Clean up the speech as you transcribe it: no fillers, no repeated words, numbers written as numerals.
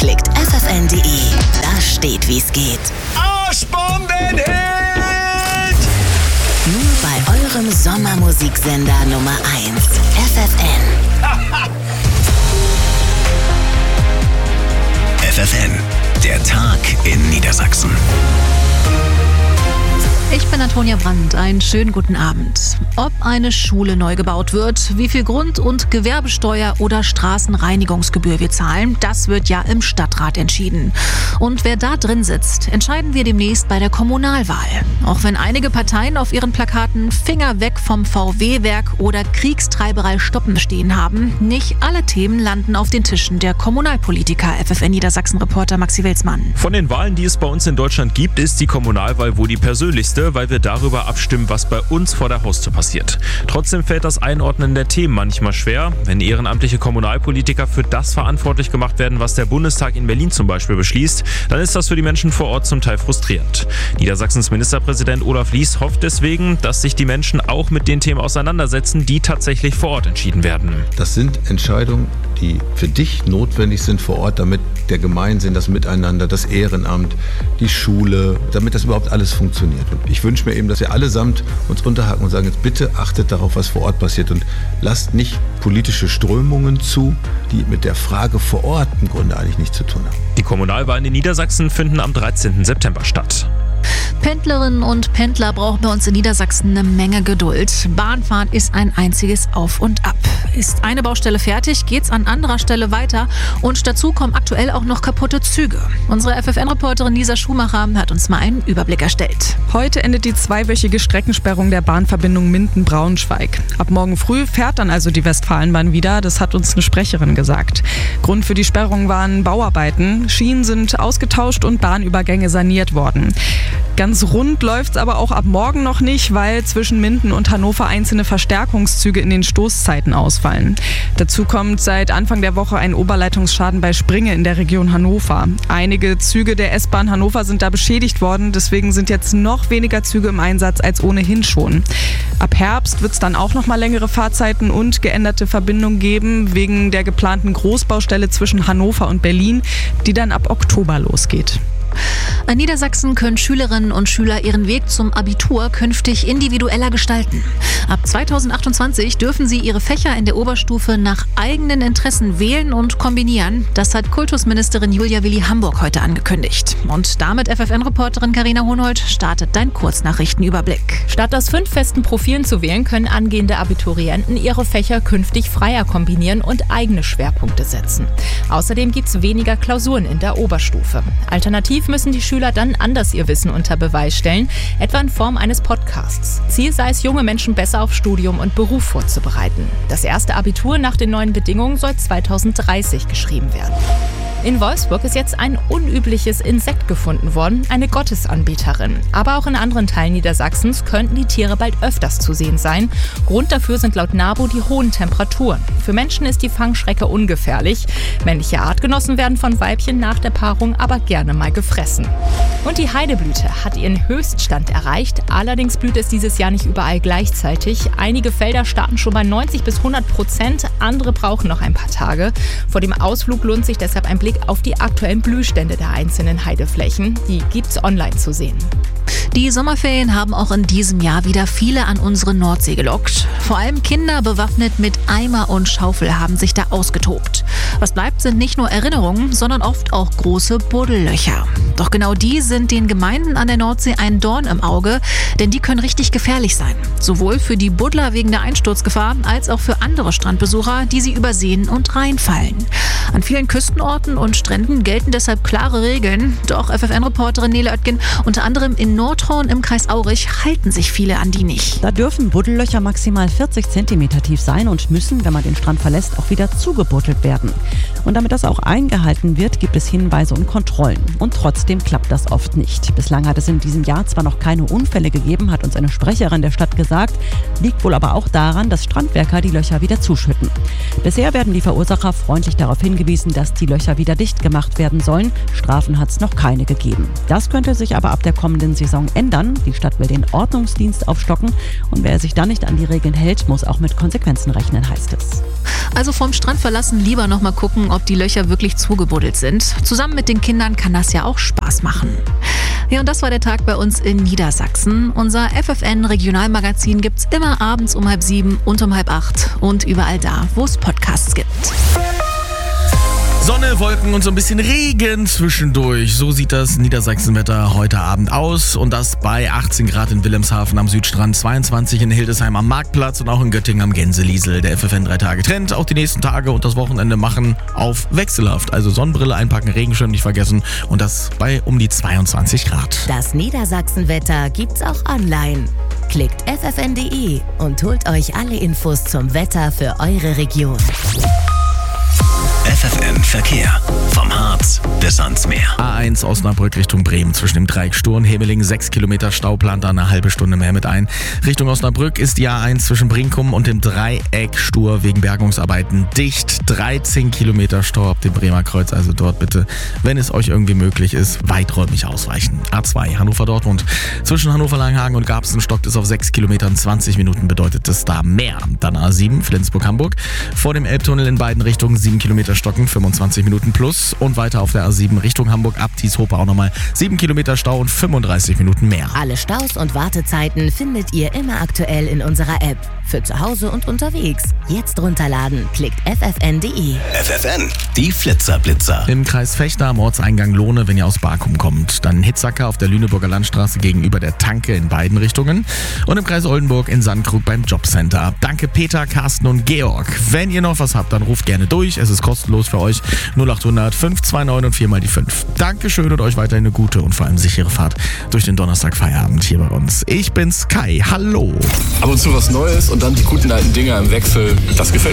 Klickt ffn.de. Da steht, wie's geht. Arschbombenhit! Nur bei eurem Sommermusiksender Nummer 1, FFN. FFN, der Tag in Niedersachsen. Ich bin Antonia Brandt. Einen schönen guten Abend. Ob eine Schule neu gebaut wird, wie viel Grund- und Gewerbesteuer oder Straßenreinigungsgebühr wir zahlen, das wird ja im Stadtrat entschieden. Und wer da drin sitzt, entscheiden wir demnächst bei der Kommunalwahl. Auch wenn einige Parteien auf ihren Plakaten Finger weg vom VW-Werk oder Kriegstreiberei stoppen stehen haben, nicht alle Themen landen auf den Tischen der Kommunalpolitiker. FFN Niedersachsen-Reporter Maxi Welsmann. Von den Wahlen, die es bei uns in Deutschland gibt, ist die Kommunalwahl wohl die persönlichste, weil wir darüber abstimmen, was bei uns vor der Haustür passiert. Trotzdem fällt das Einordnen der Themen manchmal schwer. Wenn ehrenamtliche Kommunalpolitiker für das verantwortlich gemacht werden, was der Bundestag in Berlin zum Beispiel beschließt, dann ist das für die Menschen vor Ort zum Teil frustrierend. Niedersachsens Ministerpräsident Olaf Lies hofft deswegen, dass sich die Menschen auch mit den Themen auseinandersetzen, die tatsächlich vor Ort entschieden werden. Das sind Entscheidungen, die für dich notwendig sind vor Ort, damit der Gemeinsinn, das Miteinander, das Ehrenamt, die Schule, damit das überhaupt alles funktioniert. Und ich wünsche mir eben, dass wir allesamt uns unterhaken und sagen, jetzt bitte achtet darauf, was vor Ort passiert und lasst nicht politische Strömungen zu, die mit der Frage vor Ort im Grunde eigentlich nichts zu tun haben. Die Kommunalwahlen in Niedersachsen finden am 13. September statt. Pendlerinnen und Pendler brauchen bei uns in Niedersachsen eine Menge Geduld. Bahnfahren ist ein einziges Auf und Ab. Ist eine Baustelle fertig, geht's an anderer Stelle weiter und dazu kommen aktuell auch noch kaputte Züge. Unsere FFN-Reporterin Lisa Schumacher hat uns mal einen Überblick erstellt. Heute endet die zweiwöchige Streckensperrung der Bahnverbindung Minden-Braunschweig. Ab morgen früh fährt dann also die Westfalenbahn wieder, das hat uns eine Sprecherin gesagt. Grund für die Sperrung waren Bauarbeiten. Schienen sind ausgetauscht und Bahnübergänge saniert worden. Ganz rund läuft's aber auch ab morgen noch nicht, weil zwischen Minden und Hannover einzelne Verstärkungszüge in den Stoßzeiten ausfallen. Dazu kommt seit Anfang der Woche ein Oberleitungsschaden bei Springe in der Region Hannover. Einige Züge der S-Bahn Hannover sind da beschädigt worden, deswegen sind jetzt noch weniger Züge im Einsatz als ohnehin schon. Ab Herbst wird's dann auch noch mal längere Fahrzeiten und geänderte Verbindungen geben, wegen der geplanten Großbaustelle zwischen Hannover und Berlin, die dann ab Oktober losgeht. In Niedersachsen können Schülerinnen und Schüler ihren Weg zum Abitur künftig individueller gestalten. Ab 2028 dürfen sie ihre Fächer in der Oberstufe nach eigenen Interessen wählen und kombinieren. Das hat Kultusministerin Julia Willi-Hamburg heute angekündigt. Und damit FFN-Reporterin Carina Hohnhold startet dein Kurznachrichtenüberblick. Statt aus 5 festen Profilen zu wählen, können angehende Abiturienten ihre Fächer künftig freier kombinieren und eigene Schwerpunkte setzen. Außerdem gibt es weniger Klausuren in der Oberstufe. Alternativ müssen die Schüler dann anders ihr Wissen unter Beweis stellen, etwa in Form eines Podcasts. Ziel sei es, junge Menschen besser auf Studium und Beruf vorzubereiten. Das erste Abitur nach den neuen Bedingungen soll 2030 geschrieben werden. In Wolfsburg ist jetzt ein unübliches Insekt gefunden worden, eine Gottesanbeterin. Aber auch in anderen Teilen Niedersachsens könnten die Tiere bald öfters zu sehen sein. Grund dafür sind laut NABU die hohen Temperaturen. Für Menschen ist die Fangschrecke ungefährlich. Männliche Artgenossen werden von Weibchen nach der Paarung aber gerne mal gefressen. Und die Heideblüte hat ihren Höchststand erreicht. Allerdings blüht es dieses Jahr nicht überall gleichzeitig. Einige Felder starten schon bei 90-100%, andere brauchen noch ein paar Tage. Vor dem Ausflug lohnt sich deshalb ein Blick auf die aktuellen Blühstände der einzelnen Heideflächen. Die gibt's online zu sehen. Die Sommerferien haben auch in diesem Jahr wieder viele an unsere Nordsee gelockt. Vor allem Kinder bewaffnet mit Eimer und Schaufel haben sich da ausgetobt. Was bleibt, sind nicht nur Erinnerungen, sondern oft auch große Buddellöcher. Doch genau die sind den Gemeinden an der Nordsee ein Dorn im Auge, denn die können richtig gefährlich sein. Sowohl für die Buddler wegen der Einsturzgefahr, als auch für andere Strandbesucher, die sie übersehen und reinfallen. An vielen Küstenorten und Stränden gelten deshalb klare Regeln. Doch FFN-Reporterin Nele Oetgen, unter anderem in Nordhorn im Kreis Aurich, halten sich viele an die nicht. Da dürfen Buddellöcher maximal 40 cm tief sein und müssen, wenn man den Strand verlässt, auch wieder zugebuddelt werden. Und damit das auch eingehalten wird, gibt es Hinweise und Kontrollen. Und trotzdem klappt das oft nicht. Bislang hat es in diesem Jahr zwar noch keine Unfälle gegeben, hat uns eine Sprecherin der Stadt gesagt, liegt wohl aber auch daran, dass Strandwerker die Löcher wieder zuschütten. Bisher werden die Verursacher freundlich darauf hingewiesen, dass die Löcher wieder dicht gemacht werden sollen. Strafen hat es noch keine gegeben. Das könnte sich aber ab der kommenden Saison Saison ändern. Die Stadt will den Ordnungsdienst aufstocken und wer sich dann nicht an die Regeln hält, muss auch mit Konsequenzen rechnen, heißt es. Also vom Strand verlassen lieber nochmal gucken, ob die Löcher wirklich zugebuddelt sind. Zusammen mit den Kindern kann das ja auch Spaß machen. Ja, und das war der Tag bei uns in Niedersachsen. Unser FFN-Regionalmagazin gibt's immer abends um 6:30 und um 7:30 und überall da, wo es Podcasts gibt. Sonne, Wolken und so ein bisschen Regen zwischendurch. So sieht das Niedersachsenwetter heute Abend aus. Und das bei 18 Grad in Wilhelmshaven am Südstrand, 22 in Hildesheim am Marktplatz und auch in Göttingen am Gänseliesel. Der FFN 3-Tage-Trend. Auch die nächsten Tage und das Wochenende machen auf wechselhaft. Also Sonnenbrille einpacken, Regenschirm nicht vergessen. Und das bei um die 22 Grad. Das Niedersachsenwetter gibt's auch online. Klickt ffn.de und holt euch alle Infos zum Wetter für eure Region. FFN Verkehr. Vom Harz bis ans Meer. A1 Osnabrück Richtung Bremen zwischen dem Dreieck Stur und Hemeling 6 Kilometer Stau, plant da eine halbe Stunde mehr mit ein. Richtung Osnabrück ist die A1 zwischen Brinkum und dem Dreieck Stur wegen Bergungsarbeiten dicht. 13 Kilometer Stau ab dem Bremer Kreuz, also dort bitte, wenn es euch irgendwie möglich ist, weiträumig ausweichen. A2 Hannover-Dortmund zwischen Hannover-Langenhagen und Garbsen stockt es auf 6 Kilometern, 20 Minuten bedeutet es da mehr. Dann A7 Flensburg-Hamburg vor dem Elbtunnel in beiden Richtungen 7 Kilometer stocken, 25 Minuten plus und weiter auf der A7 Richtung Hamburg ab Thieshope auch nochmal 7 Kilometer Stau und 35 Minuten mehr. Alle Staus und Wartezeiten findet ihr immer aktuell in unserer App. Für zu Hause und unterwegs. Jetzt runterladen. Klickt ffn.de. FFN, die Flitzerblitzer. Im Kreis Vechta am Ortseingang Lohne, wenn ihr aus Barkum kommt. Dann Hitzacker auf der Lüneburger Landstraße gegenüber der Tanke in beiden Richtungen. Und im Kreis Oldenburg in Sandkrug beim Jobcenter. Danke Peter, Carsten und Georg. Wenn ihr noch was habt, dann ruft gerne durch. Es ist kostenlos für euch. 0800 529 und 4 mal die 5. Dankeschön und euch weiterhin eine gute und vor allem sichere Fahrt durch den Donnerstagfeierabend hier bei uns. Ich bin's Kai. Hallo. Ab und zu was Neues und dann die guten alten Dinger im Wechsel. Das gefällt mir.